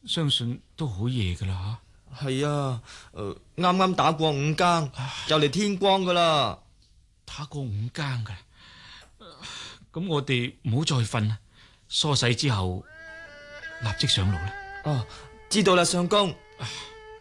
相信都好夜噶啦係啊，啱啱打過5更，就嚟天光噶啦。 打過5更噶啦。咁我哋唔好再瞓啦，梳洗之後立即上路啦。 哦，知道啦，相公。